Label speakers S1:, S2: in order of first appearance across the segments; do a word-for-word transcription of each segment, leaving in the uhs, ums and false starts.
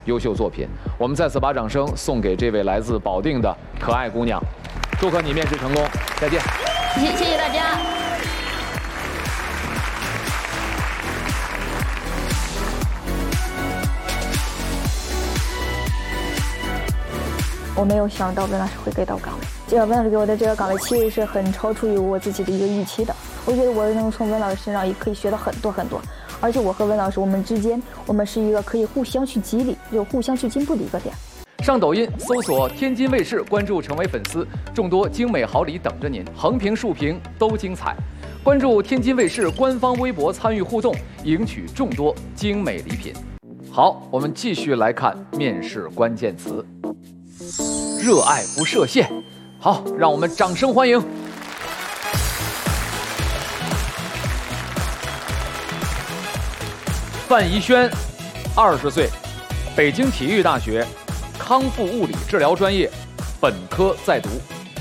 S1: 优秀作品。我们再次把掌声送给这位来自保定的可爱姑娘，祝贺你面试成功，再见。
S2: 谢谢谢谢大家。
S3: 我没有想到温老师会给到岗位，这个温老师给我的这个岗位其实是很超出于我自己的一个预期的。我觉得我能从温老师身上也可以学到很多很多，而且我和温老师我们之间，我们是一个可以互相去激励，就互相去进步的一个点。
S1: 上抖音搜索天津卫视，关注成为粉丝，众多精美好礼等着您，横屏竖屏都精彩。关注天津卫视官方微博参与互动，赢取众多精美礼品。好，我们继续来看面试关键词。热爱不设限，好，让我们掌声欢迎。范怡轩，二十岁，北京体育大学康复物理治疗专业本科在读。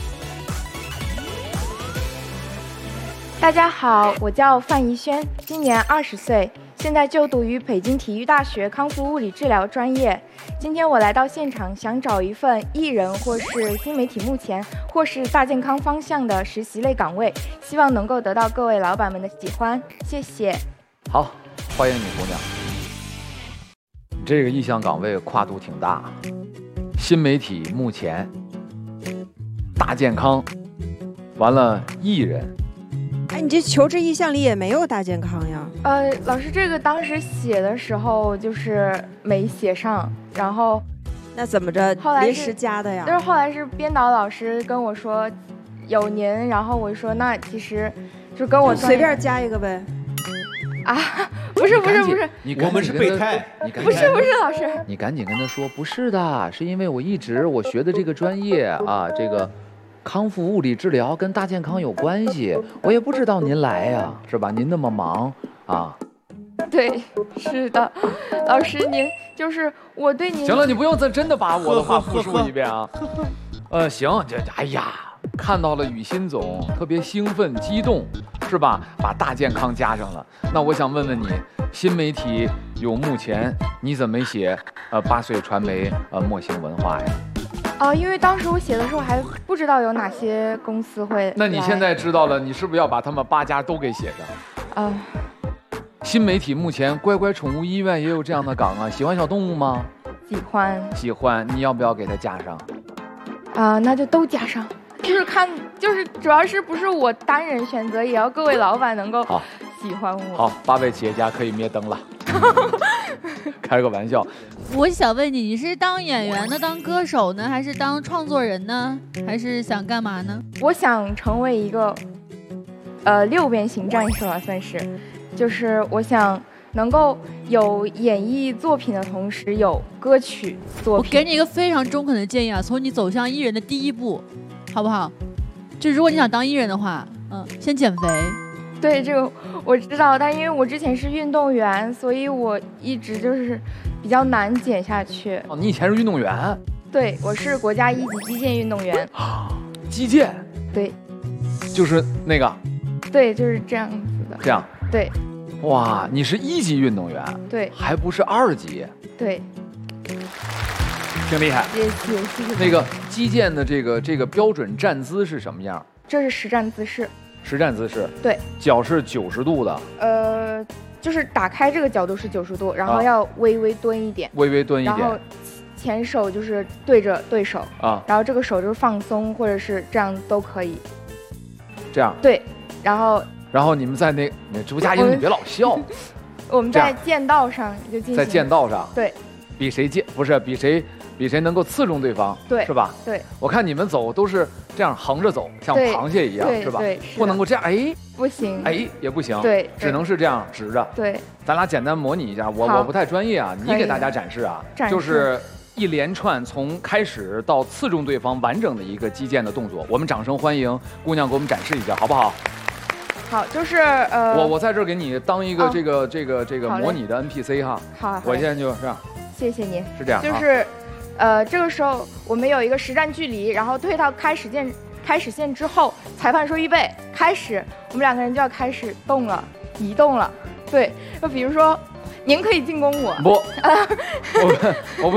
S4: 大家好，我叫范怡轩，今年二十岁，现在就读于北京体育大学康复物理治疗专业。今天我来到现场，想找一份艺人或是新媒体目前或是大健康方向的实习类岗位，希望能够得到各位老板们的喜欢，谢谢。
S1: 好，欢迎你姑娘。你这个意向岗位跨度挺大，新媒体目前，大健康，完了艺人。
S5: 哎，你这求职意向里也没有大健康呀？
S4: 呃，老师，这个当时写的时候就是没写上，然后
S5: 那怎么着临时加的呀？
S4: 就是后来是编导老师跟我说有您，然后我说那其实就跟我
S5: 随便加一个呗。
S4: 啊，不是不是不是，
S6: 我们是备胎，
S4: 不是不是老师，
S1: 你赶紧跟他说不是的，是因为我一直我学的这个专业啊，这个。康复物理治疗跟大健康有关系，我也不知道您来呀，是吧？您那么忙啊。
S4: 对，是的，老师您就是我对您。
S1: 行了，你不用再真的把我的话复述一遍啊。呃，行，这哎呀，看到了雨欣总特别兴奋激动，是吧？把大健康加上了。那我想问问你，新媒体有目前你怎么没写呃八岁传媒呃墨星文化呀？
S4: 哦，因为当时我写的时候还不知道有哪些公司会。
S1: 那你现在知道了，你是不是要把他们八家都给写上？
S4: 啊、
S1: 呃。新媒体目前乖乖宠物医院也有这样的岗啊，喜欢小动物吗？
S4: 喜欢。
S1: 喜欢，你要不要给他加上？
S4: 啊、呃，那就都加上。就是看，就是主要是不是我单人选择，也要各位老板能够喜欢我。
S1: 好，八位企业家可以灭灯了。开个玩笑。
S2: 我想问你，你是当演员呢，当歌手呢，还是当创作人呢，还是想干嘛呢？
S4: 我想成为一个，呃，六边形战士吧，算是，就是我想能够有演艺作品的同时有歌曲作品。
S2: 我给你一个非常中肯的建议啊，从你走向艺人的第一步，好不好？就如果你想当艺人的话，嗯，先减肥。
S4: 对，这个我知道，但因为我之前是运动员，所以我一直就是比较难减下去。
S1: 哦，你以前是运动员？
S4: 对，我是国家一级击剑运动员。
S1: 击剑？
S4: 对，
S1: 就是那个。
S4: 对，就是这样子的。
S1: 这样。
S4: 对。
S1: 哇，你是一级运动员？
S4: 对。
S1: 还不是二级？
S4: 对。
S1: 挺厉害。
S4: 谢谢谢谢。
S1: 那个击剑的这个这个标准站姿是什么样？
S4: 这是实战姿势。
S1: 实战姿势，
S4: 对，
S1: 脚是九十度的，
S4: 呃，就是打开这个角度是九十度，然后要微微蹲一点，
S1: 啊、微微蹲一点，
S4: 然后前手就是对着对手
S1: 啊，
S4: 然后这个手就是放松或者是这样都可以，
S1: 这样
S4: 对，然后
S1: 然后你们在那，朱佳莹，你别老笑，
S4: 我们在剑道上就进行，
S1: 在剑道上，
S4: 对，
S1: 比谁剑不是比谁。比谁能够刺中对方，
S4: 对，
S1: 是吧？
S4: 对，
S1: 我看你们走都是这样横着走，像螃蟹一样，是吧？
S4: 对，
S1: 不能够这样，哎，
S4: 不行，
S1: 哎，也不行，
S4: 对，
S1: 只能是这样直着。
S4: 对，
S1: 咱俩简单模拟一下，我我不太专业啊，你给大家展示啊，就是一连串从开始到刺中对方完整的一个击剑的动作。我们掌声欢迎姑娘给我们展示一下，好不好？
S4: 好，就是呃，
S1: 我我在这儿给你当一个这个这个这个模拟的 N P C 哈。
S4: 好，
S1: 我现在就这样。
S4: 谢谢您。
S1: 是这样，
S4: 就是。呃，这个时候我们有一个实战距离，然后退到开始线，开始线之后，裁判说预备开始，我们两个人就要开始动了，移动了。对，就比如说，您可以进攻我。
S1: 不，我我不。